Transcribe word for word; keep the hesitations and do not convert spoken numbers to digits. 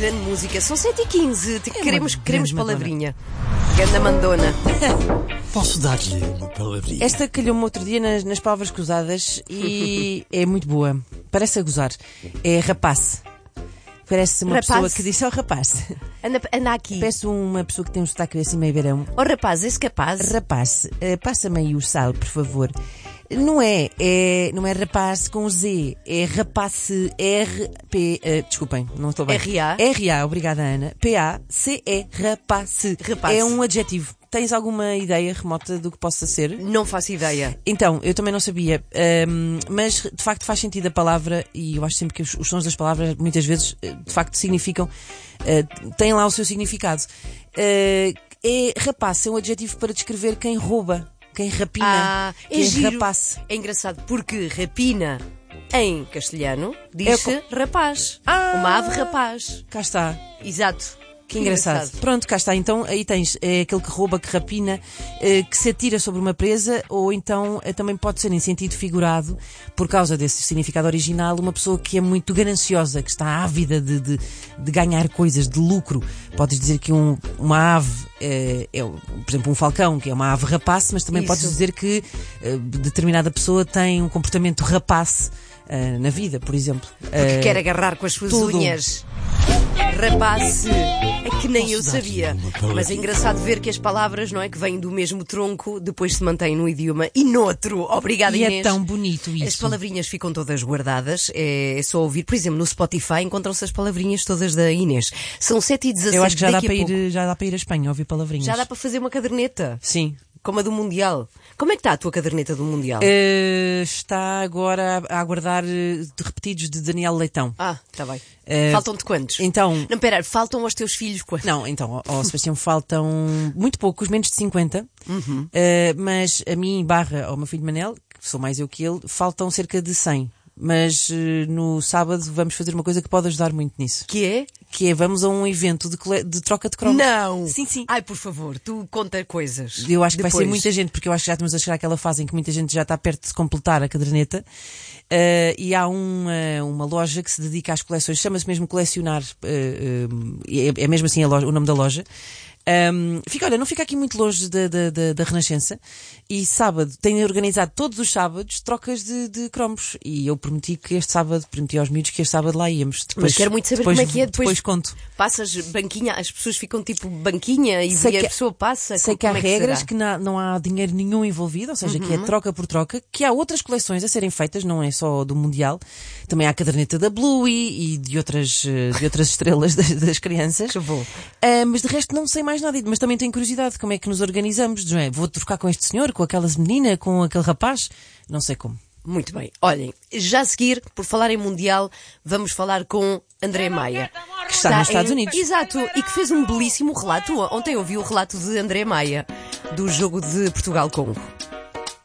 grande música. São sete e quinze. É Queremos, uma queremos grande palavrinha. Ganda mandona. Posso dar-lhe uma palavrinha? Esta calhou-me outro dia nas, nas palavras cruzadas e é muito boa. Parece a gozar. É rapace. Parece uma Rapaz. pessoa que disse ao rapaz. Anda, anda aqui. Parece uma pessoa que tem um sotaque assim meio beirão. Oh rapaz, és capaz? Rapaz, uh, passa-me aí o sal, por favor. Não é, é, não é rapaz com Z, é rapace, R, P, uh, desculpem, não estou bem. R A? R A, obrigada Ana. P A C E, rapace. Rapace. É um adjetivo. Tens alguma ideia remota do que possa ser? Não faço ideia. Então, eu também não sabia, um, mas de facto faz sentido a palavra e eu acho sempre que os, os sons das palavras muitas vezes de facto significam, uh, têm lá o seu significado. Uh, é rapace, é um adjetivo para descrever quem rouba, quem rapina, Ah, é quem giro. rapace. É engraçado porque rapina em castelhano diz-se É rapaz. Ah! Uma ave rapaz. Cá está. Exato. Que engraçado. Pronto, cá está. Então aí tens é aquele que rouba, que rapina, eh, que se atira sobre uma presa, ou então eh, também pode ser em sentido figurado, por causa desse significado original, uma pessoa que é muito gananciosa, que está ávida de, de, de ganhar coisas, de lucro. Podes dizer que um, uma ave eh, é, por exemplo, um falcão, que é uma ave rapace, mas também Isso. podes dizer que eh, determinada pessoa tem um comportamento rapace eh, na vida, por exemplo. Porque Eh, quer agarrar com as suas tudo. unhas. Rapace. É que nem eu Posso dar-lhe sabia. uma palavrinha? Mas é engraçado ver que as palavras, não é, que vêm do mesmo tronco, depois se mantêm num idioma e noutro. Obrigada, e Inês. é tão bonito isso. As palavrinhas ficam todas guardadas, é só ouvir. Por exemplo, no Spotify encontram-se as palavrinhas todas da Inês. São sete e dezasseis. Eu acho que já dá, daqui para a pouco. ir, já dá para ir a Espanha ouvir palavrinhas. Já dá para fazer uma caderneta, Sim. como a do Mundial. Como é que está a tua caderneta do Mundial? Eh, está agora a aguardar eh, de repetidos de Daniel Leitão. Ah, está bem. Eh, Faltam-te quantos? Então, Não, pera, faltam aos teus filhos quantos? não, então, ao ao Sebastião faltam muito poucos, menos de cinquenta, Uhum. Eh, mas a mim barra ao meu filho Manel, que sou mais eu que ele, faltam cerca de cem. Mas eh, no sábado vamos fazer uma coisa que pode ajudar muito nisso. Que é? Que é, vamos a um evento de, cole- de troca de cromos. Não! Sim, sim. Ai, por favor, tu conta coisas. Eu acho que vai Depois. ser muita gente, porque eu acho que já estamos a chegar àquela fase em que muita gente já está perto de se completar a caderneta. Uh, e há uma, uma loja que se dedica às coleções, chama-se mesmo Colecionar, uh, uh, é, é mesmo assim a loja, o nome da loja. Um, fica, olha, não fica aqui muito longe da, da, da, da Renascença, e sábado tem organizado todos os sábados trocas de, de cromos, e eu prometi que este sábado, prometi aos miúdos que este sábado lá íamos. Depois, Mas quero muito saber depois, como é que é. Depois, Depois conto. Passas banquinha, as pessoas ficam tipo banquinha e, Sei e a que- pessoa passa. Sei como que há é regras, será? que não, não há dinheiro nenhum envolvido, ou seja, que é troca por troca, que há outras coleções a serem feitas, não é só do Mundial. Também há a caderneta da Bluey e de outras, eh, de outras estrelas das, das crianças. Que bom. Ah, mas de resto não sei mais nada, mas também tenho curiosidade como é que nos organizamos, não é? Vou trocar com este senhor, com aquela menina, com aquele rapaz, não sei como. Muito bem. Olhem, já a seguir, por falar em Mundial, vamos falar com André Maia. Que está nos Estados em- Unidos. Exato, e que fez um belíssimo relato. Ontem ouvi o relato de André Maia, do jogo de Portugal-Congo.